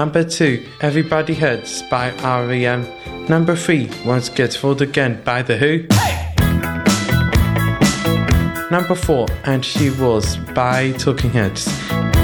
Number 2, Everybody Hurts by R.E.M. Number 3, Once Gets Fooled Again by The Who. Number 4, And She Was by Talking Heads.